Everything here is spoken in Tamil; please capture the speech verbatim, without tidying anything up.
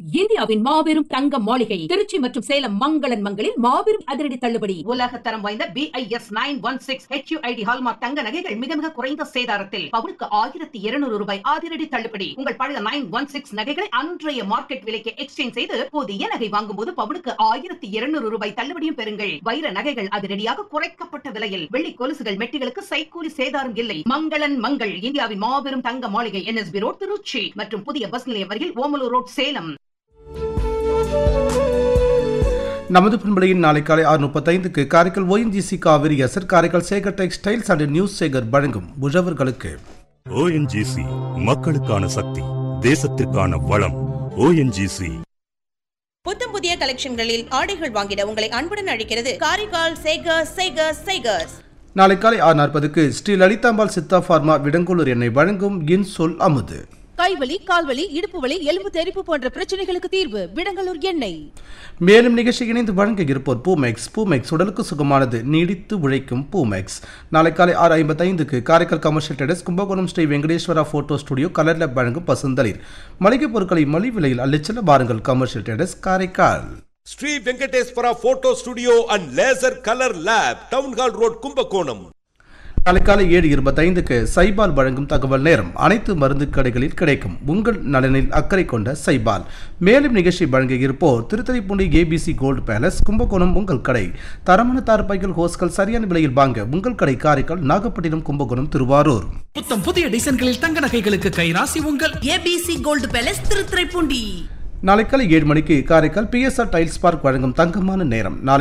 இந்தியாவின் மாபெரும் தங்க மாளிகை திருச்சி மற்றும் சேலம் மங்களன் மங்களில் மாபெரும் அதிரடி தள்ளுபடி. உலக தரம் வாய்ந்த B I S nine one six H you I D hallmark தங்க நகைகள் மிக மிக குறைந்த சேதாரத்தில் பவுனுக்கு ஆயிரத்தி இருநூறு ரூபாய் அதிரடி தள்ளுபடி. உங்கள் பழைய நைன் ஒன் சிக்ஸ் நகைகளை அன்றைய மார்க்கெட் விலைக்கு எக்ஸ்சேஞ்ச் செய்து புதிய நகை வாங்கும் போது பவுனுக்கு ஆயிரத்தி இருநூறு ரூபாய் தள்ளுபடியும் பெறுங்கள். வைர நகைகள் அதிரடியாக குறைக்கப்பட்ட விலையில், வெள்ளி கொலுசுகள் மெட்டிகளுக்கு சைக்கூலி சேதாரம் இல்லை. மங்களன் மங்கள் இந்தியாவின் மாபெரும் தங்க மாளிகை N S B road Trichy மற்றும் புதிய பஸ் நிலையம் அருகில் ஓமலூர் ரோட் சேலம். நமது பண்பலையின் நாளை காலை ஆறு முப்பத்தைந்துக்கு காரைக்கால் ஓ N G C Kaveri Acer Karaikal Sekar textiles and news Sekar வழங்கும் உழவர்களுக்கு. ஓ என் ஜி சி மக்களுக்கான சக்தி, தேசத்திற்கான வளம். ஓ என் ஜி சி. புத்தம் புதிய கலெக்ஷன்களில் ஆடைகள் வாங்கிட உங்களை அன்புடன் அழைக்கிறது காரைக்கால் சேகர் சேகர் சேகர்ஸ். நாளை காலை ஆறு நாற்பதுக்கு ஸ்ரீ லலிதாம்பாள் சித்தா பார்மா விடங்கூலூர் எண்ணெய் வழங்கும் இன்சொல் அமுது. கைவலி, கால்வலி, இடுப்பு வலி, எலும்பு தெறிப்பு போன்ற பிரச்சனைகளுக்கு தீர்வு விடங்கலூர் எண்ணெய். மேலும் நிகழ்ச்சி இணைந்து வழங்க இருப்போர் பூமெக்ஸ். பூமெக்ஸ் உடலுக்கு சுகமானது, நீடித்து உழைக்கும் பூமெக்ஸ். நாளை காலை ஆறு ஐம்பத்தைந்துக்கு Karaikal commercial traders Kumbakonam Sri Venkateswara photo studio colour lab வழங்கும் பசுந்தளிர். மளிகை பொருட்களை மலிவு விலையில் அள்ளிச்செல்ல பாருங்கள். Commercial traders Karaikal. Sri Venkateswara photo studio and laser colour lab, town hall road, Kumbakonam. நாளை காலை ஏழு இருபத்தைந்துக்கு சைபால் வழங்கும் தகவல் நேரம். அனைத்து மருந்து கடைகளில் கிடைக்கும். உங்கள் நலனில் அக்கறை கொண்ட சைபால். மேலும் நிகழ்ச்சி வழங்க இருப்போர் Thiruthuraipoondi ABC gold palace Kumbakonam உங்கள் கடை. தரமான தார்பாய்கள் ஹோஸ்கள் சரியான விலையில் வாங்க உங்கள் கடை காரைக்கால் நாகப்பட்டினம் கும்பகோணம் திருவாரூர். புத்தம் புதிய டிசைன்களில் தங்க நகைகளுக்கு கைராசி உங்கள் ஏபிசி கோல்டு பேலஸ் திருத்துறைப்பூண்டி. நாளை காலை ஏழு மணிக்கு Karaikal B S R tiles park வழங்கும் தங்கமான நேரம். நாளை